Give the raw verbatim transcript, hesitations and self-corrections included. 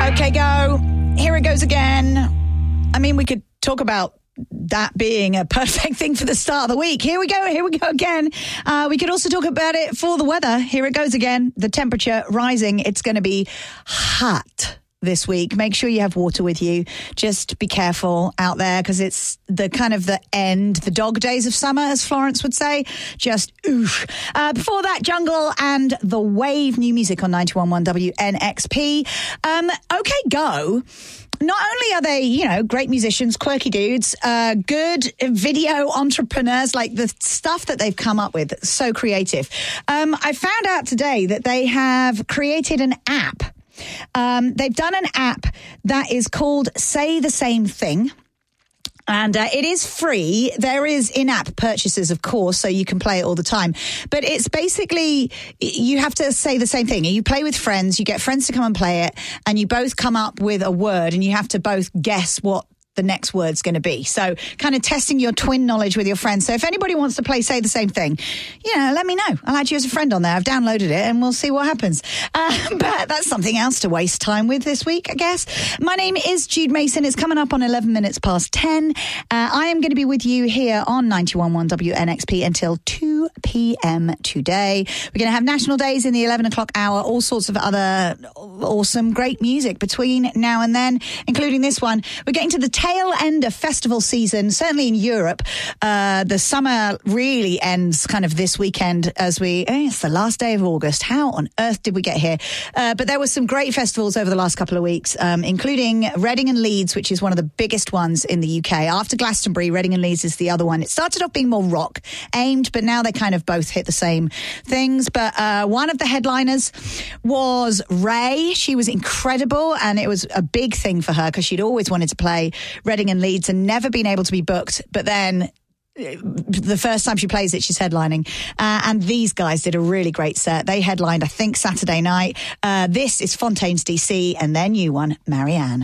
Okay, go. Here it goes again. I mean, we could talk about that being a perfect thing for the start of the week. Here we go. Here we go again. Uh, we could also talk about it for the weather. Here it goes again. The temperature rising. It's going to be hot this week. Make sure you have water with you. Just be careful out there because it's the kind of the end, the dog days of summer, as Florence would say. Just oof. Uh, before that, Jungle and The Wave, new music on ninety-one point one W N X P. Um, okay, go. Not only are they, you know, great musicians, quirky dudes, uh, good video entrepreneurs, like the stuff that they've come up with, so creative. Um, I found out today that they have created an app. Um, they've done an app that is called Say the Same Thing. And uh, it is free. There is in-app purchases, of course, so you can play it all the time. But it's basically, you have to say the same thing. You play with friends, you get friends to come and play it, and you both come up with a word, and you have to both guess what the next word's going to be. So kind of testing your twin knowledge with your friends. So if anybody wants to play Say the Same Thing, you know, let me know. I'll add you as a friend on there. I've downloaded it and we'll see what happens. Uh, but that's something else to waste time with this week, I guess. My name is Jude Mason. It's coming up on eleven minutes past ten. Uh, I am going to be with you here on ninety-one point one W N X P until two p.m. today. We're going to have national days in the eleven o'clock hour, all sorts of other awesome, great music between now and then, including this one. We're getting to the tail end of festival season, certainly in Europe. Uh, the summer really ends kind of this weekend as we, eh, it's the last day of August. How on earth did we get here? Uh, but there were some great festivals over the last couple of weeks, um, including Reading and Leeds, which is one of the biggest ones in the U K. After Glastonbury, Reading and Leeds is the other one. It started off being more rock aimed, but now they kind of both hit the same things. But uh, one of the headliners was Ray. She was incredible, and it was a big thing for her because she'd always wanted to play Reading and Leeds and never been able to be booked. But then the first time she plays it, she's headlining. Uh, and these guys did a really great set. They headlined, I think, Saturday night. Uh, this is Fontaines D C and their new one, Marianne.